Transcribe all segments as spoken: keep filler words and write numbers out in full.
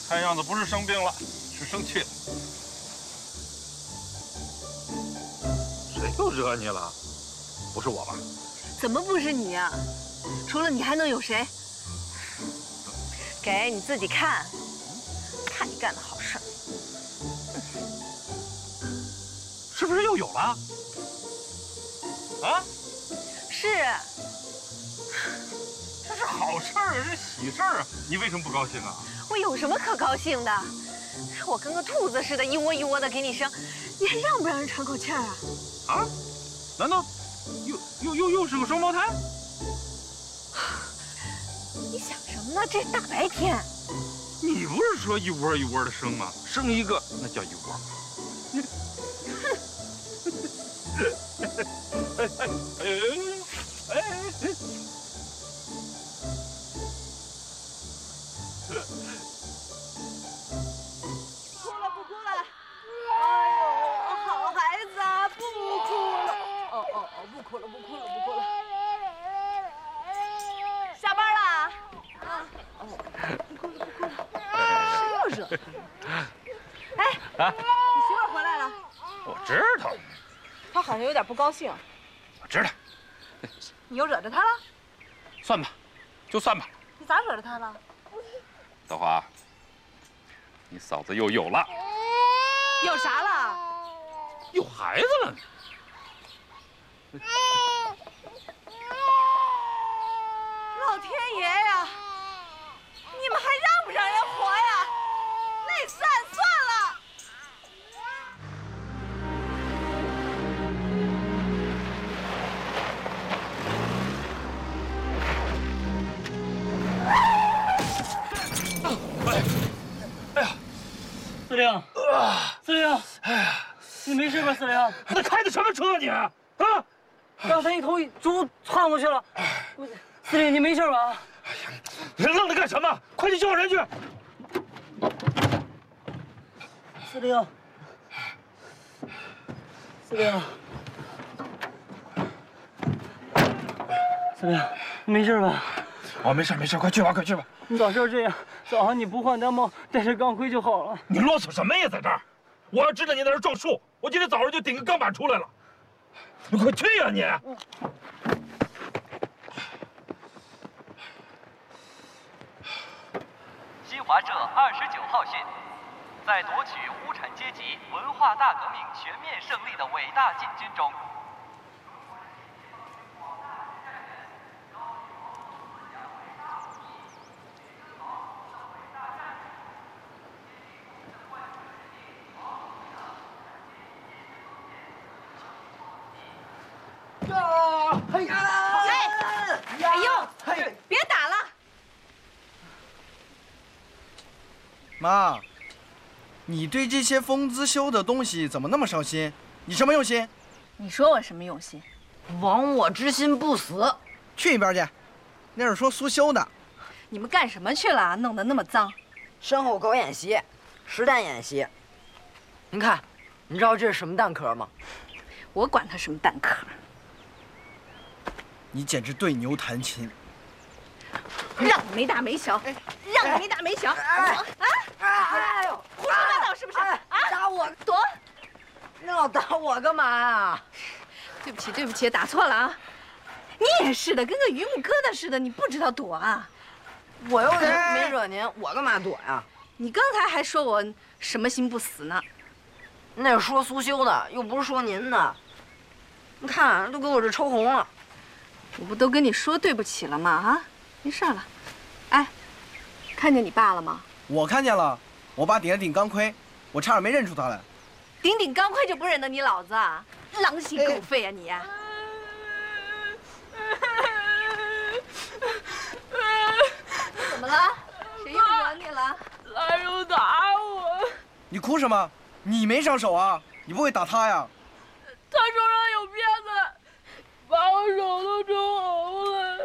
看样子不是生病了，是生气了。谁又惹你了？不是我吧？ 怎么不是你呀？除了你还能有谁？给你自己看，看你干的好事儿。 是不是又有了？啊？ 是。 这是好事儿，是喜事儿啊！你为什么不高兴啊？ 我有什么可高兴的？我跟个兔子似的，一窝一窝的给你生，你还让不让人喘口气儿啊？ 啊？难道又又又又是个双胞胎？ 你想什么呢？这大白天。 你不是说一窝一窝的生吗？生一个那叫一窝。哎哎哎哎哎！ 哭了不哭了？哎呦，好孩子啊，不哭了。哦哦哦，不哭了不哭了不哭了。下班了。啊。不哭了不哭了。谁又惹你？哎，啊，你媳妇回来了。 我知道。 她好像有点不高兴。 我知道。 你又惹着她了？ 算吧，就算吧。 你咋惹着她了？ 德华，你嫂子又有了。 有啥了？ 有孩子了。 老天爷呀！你们还让不让人活呀？那算算了。 哎呀，司令，司令，哎呀，你没事吧，司令？ 那开的什么车你啊？啊！ 刚才一头猪窜过去了。司令，你没事吧？ 哎呀，你愣着干什么？快去叫人去！ 司令，司令，司令，你没事吧？ 我没事没事，快去吧快去吧。 你早知道这样，早上你不换弹帽，带着钢盔就好了。 你啰嗦什么呀，在这儿？我要知道你在这撞树，我今天早上就顶个钢板出来了。你快去呀你！ 新华社二十九号讯，在夺取无产阶级文化大革命全面胜利的伟大进军中， 哎呀！哎！哎呦！别打了！ 妈，你对这些风姿修的东西怎么那么上心？你什么用心？ 你说我什么用心？ 亡我之心不死。 去一边去！那是说苏修的。 你们干什么去了？弄得那么脏。 身后搞演习，实弹演习。您看，你知道这是什么弹壳吗？ 我管它什么弹壳。 你简直对牛弹琴。 让你没大没小，让你没大没小！啊啊！哎呦，胡说八道是不是？啊！ 打我！ 躲！ 你老打我干嘛呀？ 对不起，对不起，打错了啊！你也是的，跟个榆木疙瘩似的，你不知道躲啊？ 我又没惹您，我干嘛躲呀？ 你刚才还说我什么心不死呢？ 那是说苏修的，又不是说您的。你看，都给我这抽红了。 我不都跟你说对不起了吗？啊，没事了。哎，看见你爸了吗？ 我看见了，我爸顶了顶钢盔，我差点没认出他来。 顶顶钢盔就不认得你老子啊？狼心狗肺啊你！怎么了？谁又惹你了？ 来人打我！ 你哭什么？你没伤手啊？你不会打他呀？ 他手上有鞭子，把我手都抽红了。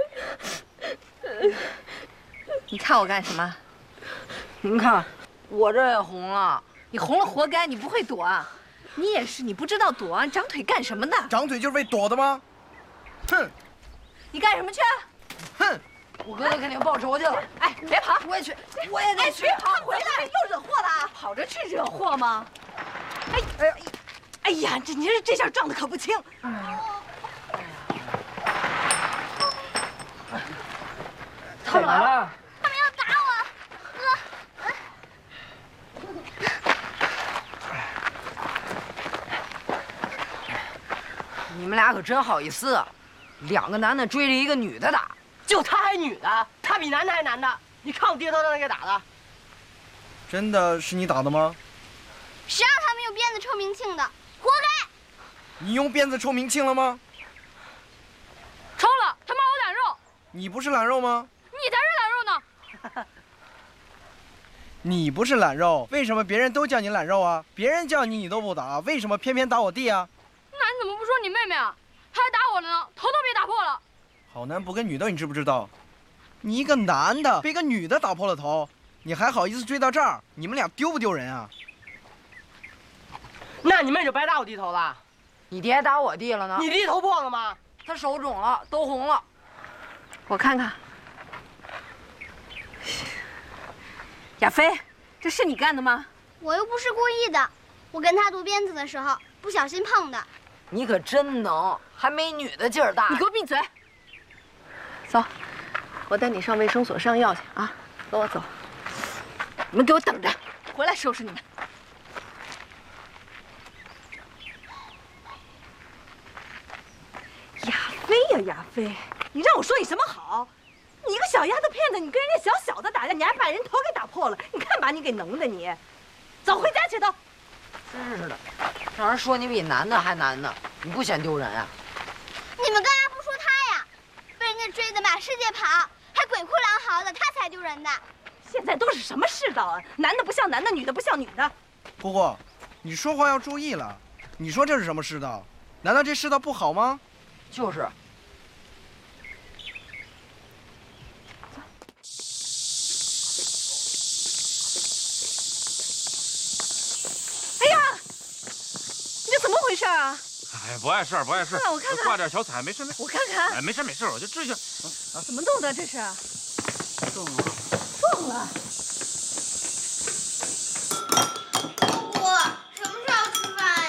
你看我干什么？ 您看，我这也红了。 你红了活该，你不会躲啊！你也是，你不知道躲啊！你长腿干什么的？ 长腿就是为躲的吗？哼！ 你干什么去？ 哼！ 我哥他肯定报仇去了。 哎，别跑！ 我也去，我也得去。 别跑回来，又惹祸了啊！跑着去惹祸吗？哎哎呀，哎呀，这你这这下撞得可不轻。 怎么了？ 他们要打我， 你们俩可真好意思，两个男的追着一个女的打。 就他还女的，他比男的还男的。你看我低头让他给打的。 真的是你打的吗？ 谁让他们有鞭子臭名庆的，活该！ 你用鞭子抽明庆了吗？ 抽了，他骂我懒肉。 你不是懒肉吗？ 你才是懒肉呢！ 你不是懒肉，为什么别人都叫你懒肉啊？别人叫你你都不打，为什么偏偏打我弟啊？ 那你怎么不说你妹妹啊？她还打我了呢，头都被打破了。 好男不跟女斗，你知不知道？你一个男的被个女的打破了头，你还好意思追到这儿？你们俩丢不丢人啊？ 那你妹就白打我弟头了。 你爹还打我弟了呢。 你弟头破了吗？ 他手肿了，都红了。 我看看。亚飞，这是你干的吗？ 我又不是故意的，我跟他读鞭子的时候不小心碰的。 你可真能，还没女的劲儿大。 你给我闭嘴！走，我带你上卫生所上药去啊！跟我走。你们给我等着，回来收拾你们。亚飞呀，亚飞，你让我说你什么好？你一个小丫头片子，你跟人家小小的打架，你还把人头给打破了，你看把你给能的你！走，回家去都。 真是的，让人说你比男的还男呢，你不嫌丢人啊？ 你们干嘛不说他呀？被人家追得满世界跑，还鬼哭狼嚎的，他才丢人呢。 现在都是什么世道啊？男的不像男的，女的不像女的。 姑姑，你说话要注意了。你说这是什么世道？难道这世道不好吗？ 就是。 哎呀，你这怎么回事啊？ 哎，不碍事儿，不碍事儿。 看我看看， 挂点小彩，没事没事。 我看看。 哎，没事没事，我就治一下。 怎么动的？这是？ 动了。 动了。